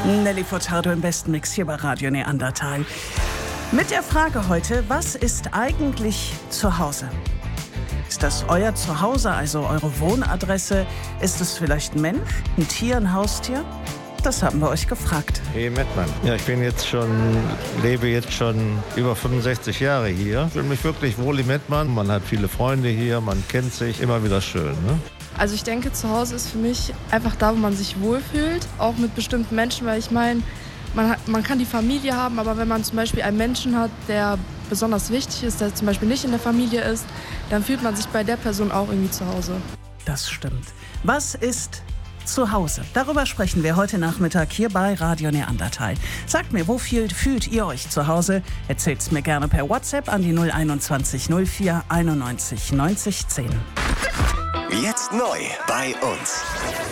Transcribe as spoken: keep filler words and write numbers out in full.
Nelly Furtado im besten Mix hier bei Radio Neandertal. Mit der Frage heute, was ist eigentlich Zuhause? Ist das euer Zuhause, also eure Wohnadresse? Ist es vielleicht ein Mensch, ein Tier, ein Haustier? Das haben wir euch gefragt. Hey Mettmann, ja, ich bin jetzt schon, lebe jetzt schon über fünfundsechzig Jahre hier. Ich fühle mich wirklich wohl in Mettmann. Man hat viele Freunde hier, man kennt sich, immer wieder schön, ne? Also ich denke, zu Hause ist für mich einfach da, wo man sich wohlfühlt, auch mit bestimmten Menschen, weil ich meine, man, hat, man kann die Familie haben, aber wenn man zum Beispiel einen Menschen hat, der besonders wichtig ist, der zum Beispiel nicht in der Familie ist, dann fühlt man sich bei der Person auch irgendwie zu Hause. Das stimmt. Was ist zu Hause? Darüber sprechen wir heute Nachmittag hier bei Radio Neandertal. Sagt mir, wo fühlt, fühlt ihr euch zu Hause? Erzählt's mir gerne per WhatsApp an die null einundzwanzig null vier einundneunzig neunzig zehn. Jetzt neu bei uns.